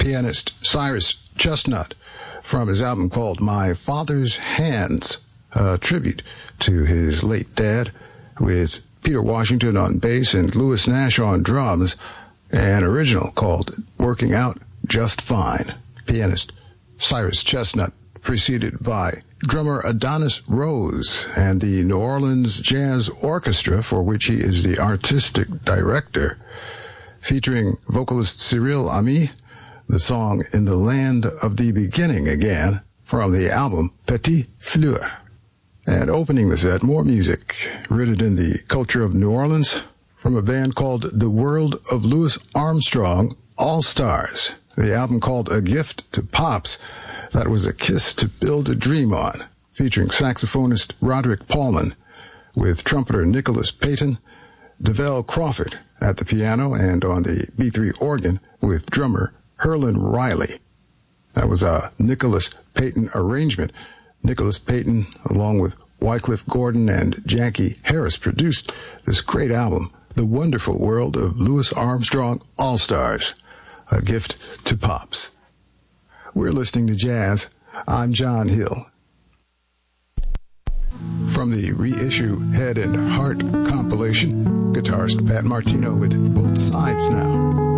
pianist Cyrus Chestnut from his album called My Father's Hands, a tribute to his late dad, with Peter Washington on bass and Louis Nash on drums, an original called Working Out Just Fine. Pianist Cyrus Chestnut, preceded by drummer Adonis Rose and the New Orleans Jazz Orchestra, for which he is the artistic director, featuring vocalist Cyril Ami, the song In the Land of the Beginning Again from the album Petit Fleur. And opening the set, more music rooted in the culture of New Orleans from a band called The World of Louis Armstrong All-Stars. The album called A Gift to Pops, that was a kiss to build a dream on, featuring saxophonist Roderick Paulman with trumpeter Nicholas Payton, DeVell Crawford at the piano and on the B3 organ with drummer Herlin Riley. That was a Nicholas Payton arrangement. Nicholas Payton, along with Wycliffe Gordon and Jackie Harris, produced this great album, The Wonderful World of Louis Armstrong All-Stars, A Gift to Pops. We're listening to jazz. I'm John Hill. From the reissue Head and Heart compilation, guitarist Pat Martino with Both Sides Now.